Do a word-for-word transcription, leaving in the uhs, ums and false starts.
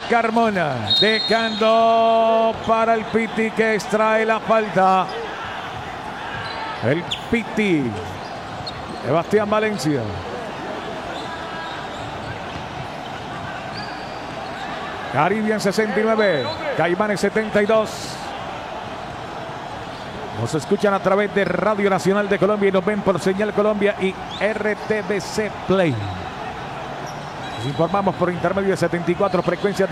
Carmona, dejando para el Piti que extrae la falta. El Piti, Sebastián Valencia. Caribbean sesenta y nueve, Caimanes setenta y dos. Nos escuchan a través de Radio Nacional de Colombia y nos ven por Señal Colombia y R T V C Play. Nos informamos por intermedio de setenta y cuatro frecuencias.